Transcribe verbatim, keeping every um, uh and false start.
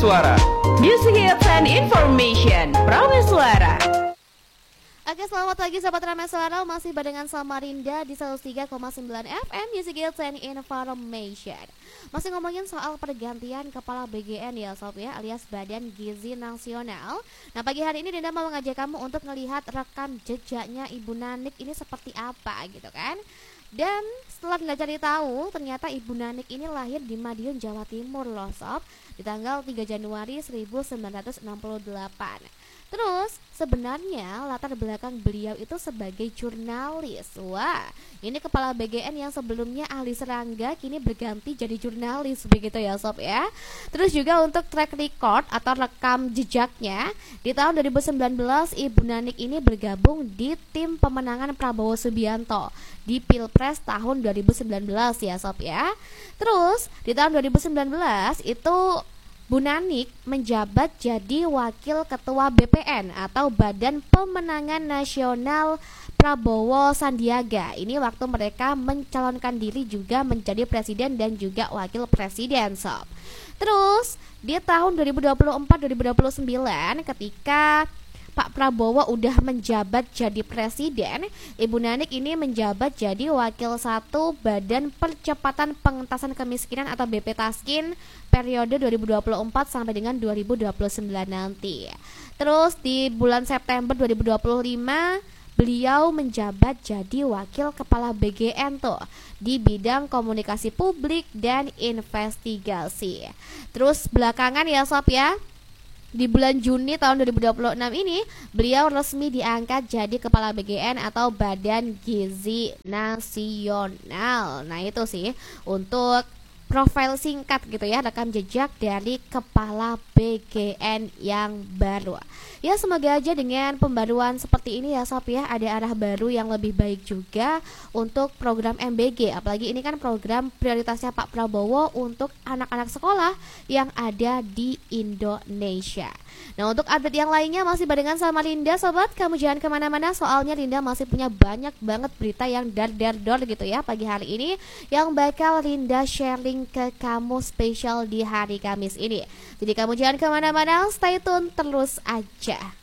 Suara. Music Hits and Information Prameswara. Oke, selamat pagi sahabat Prameswara, masih barengan sama Rinda di seratus tiga koma sembilan F M Music Hits and Information. Masih ngomongin soal pergantian kepala B G N ya sob ya, alias Badan Gizi Nasional. Nah, pagi hari ini Rinda mau mengajak kamu untuk melihat rekam jejaknya Ibu Nanik ini seperti apa gitu kan. Dan setelah Rinda cari tahu, ternyata Ibu Nanik ini lahir di Madiun, Jawa Timur loh sob, di tanggal tiga Januari seribu sembilan ratus enam puluh delapan. Terus sebenarnya latar belakang beliau itu sebagai jurnalis. Wah, ini kepala B G N yang sebelumnya ahli serangga kini berganti jadi jurnalis, begitu ya sob ya. Terus juga untuk track record atau rekam jejaknya, di tahun dua ribu sembilan belas Ibu Nanik ini bergabung di tim pemenangan Prabowo Subianto di Pilpres tahun dua ribu sembilan belas ya sob ya. Terus di tahun dua ribu sembilan belas itu Bu Nanik menjabat jadi Wakil Ketua B P N atau Badan Pemenangan Nasional Prabowo Sandiaga. Ini waktu mereka mencalonkan diri juga menjadi presiden dan juga wakil presiden sob. Terus di tahun dua ribu dua puluh empat dua ribu dua puluh sembilan ketika Pak Prabowo udah menjabat jadi presiden, Ibu Nanik ini menjabat jadi wakil satu Badan Percepatan Pengentasan Kemiskinan atau B P Taskin periode dua ribu dua puluh empat sampai dengan dua ribu dua puluh sembilan nanti. Terus di bulan September dua ribu dua puluh lima beliau menjabat jadi wakil kepala B G N tuh di bidang komunikasi publik dan investigasi. Terus belakangan ya sob ya, di bulan Juni tahun dua ribu dua puluh enam ini beliau resmi diangkat jadi kepala B G N atau Badan Gizi Nasional. Nah itu sih untuk profil singkat gitu ya, rekam jejak dari kepala B G N yang baru. Ya semoga aja dengan pembaruan seperti ini ya sob ya, ada arah baru yang lebih baik juga untuk program M B G. Apalagi ini kan program prioritasnya Pak Prabowo untuk anak-anak sekolah yang ada di Indonesia. Nah untuk update yang lainnya masih barengan sama Rinda sobat, kamu jangan kemana-mana soalnya Rinda masih punya banyak banget berita yang dar-dar-dor gitu ya pagi hari ini yang bakal Rinda sharing ke kamu spesial di hari Kamis ini. Jadi kamu jangan kemana-mana, stay tune terus aja.